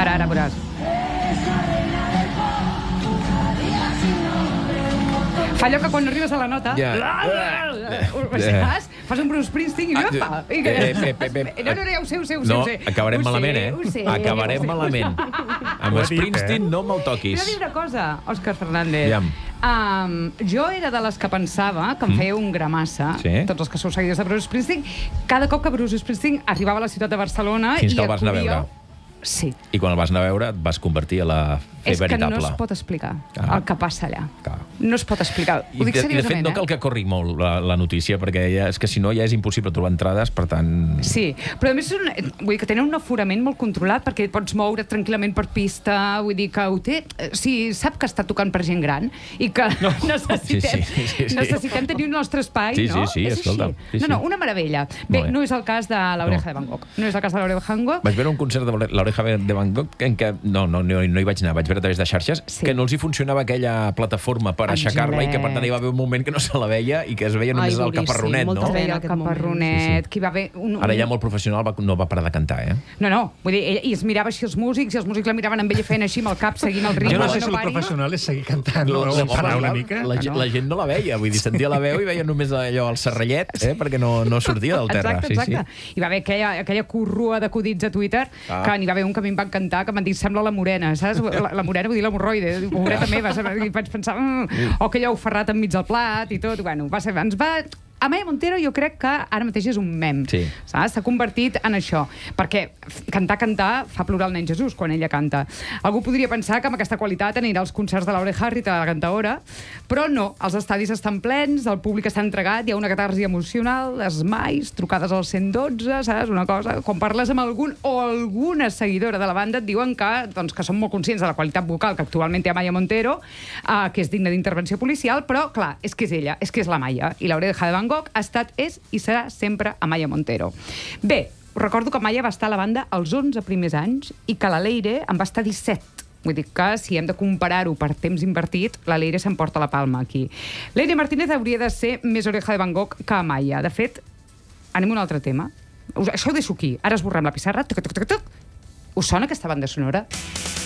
Ara veuràs. Fa allò que quan arribes a la nota... Saps? Fas un Bruce Springsteen i opa! No, ja ho sé. No, acabarem malament, Acabarem malament. Amb Springsteen no me'l toquis. T'he de dir una cosa, Òscar Fernández. Jo era de les que pensava que em feia un gramassa, tots els que sou seguidors de Bruce Springsteen, cada cop que Bruce Springsteen arribava a la ciutat de Barcelona... Fins que el vas anar a veure. Sí. I quan el vas anar a veure et vas convertir a la fe veritable. És que no es pot explicar el que passa allà. No es pot explicar. Ho dic seriosament, de fet, no cal que corri molt la notícia, perquè és que si no ja és impossible trobar entrades, per tant... Sí, però a més vull dir que tenen un aforament molt controlat perquè pots moure tranquil·lament per pista, vull dir que ho té... Sí, sap que està tocant per gent gran i que necessitem tenir un nostre espai, no? Sí, escolta. No, una meravella. Bé, no és el cas de l'Oreja de Van Gogh. No és el cas de l'Oreja de Van Gogh. Vaig veure un concert de l'Oreja de Van Gogh en què... No hi vaig anar, vaig veure a través de xarxes que no els hi funcionava aquella plataforma per aixecar-la i que per tant hi va haver un moment que no se la veia i que es veia només el caparronet, no? El caparronet, que hi va haver... Ara ja molt professional no va parar de cantar, No, vull dir, i es mirava així els músics i els músics la miraven amb ella feien així amb el cap, seguint el ritme. Jo no sé si el professional és seguir cantant, parar una mica. La gent no la veia, vull dir, sentia la veu i veia només allò al serrallet, perquè no sortia del terra. Exacte. Hi va haver aquella corrua d'acudits a Twitter que n'hi va haver un que a mi em va encantar, que m'han dit, sembla la Morena, saps? La Morena, vull dir l'hemorroide, pobreta meva, i vaig pensar, o aquell ou ferrat enmig del plat i tot, bueno, Amaya Montero jo crec que ara mateix és un mem, saps? S'ha convertit en això, perquè cantar fa plorar el nen Jesús quan ella canta. Algú podria pensar que amb aquesta qualitat anirà als concerts de l'Oreja Rita, la cantaora, però no, els estadis estan plens, el públic està entregat, hi ha una catarsi emocional, esmais, trucades al 112, saps? Una cosa, quan parles amb algun o alguna seguidora de la banda et diuen que són molt conscients de la qualitat vocal que actualment té Amaya Montero, que és digna d'intervenció policial, però clar, és que és ella, és que és la Amaya, i l'Oreja de Van Gogh ha estat, és i serà sempre Amaya Montero. Bé, recordo que Amaya va estar a la banda els 11 primers anys i que la Leire en va estar 17. Vull dir que si hem de comparar-ho per temps invertit, la Leire s'emporta la palma aquí. Leire Martínez hauria de ser més Oreja de Van Gogh que Amaya. De fet, anem a un altre tema. Això ho deixo aquí. Ara esborrem la pissarra. Us sona aquesta banda sonora?